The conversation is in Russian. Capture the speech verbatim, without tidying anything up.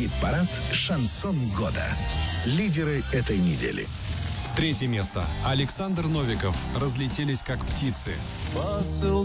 Хит-парад «Шансон года». Лидеры этой недели. Третье место. Александр Новиков. «Разлетелись как птицы».